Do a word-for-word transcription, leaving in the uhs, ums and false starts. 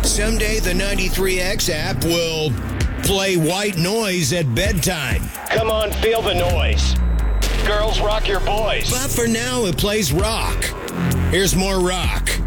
Someday the ninety-three X app will play white noise at bedtime. Come on, feel the noise. Girls, rock your boys. But for now, it plays rock. Here's more rock.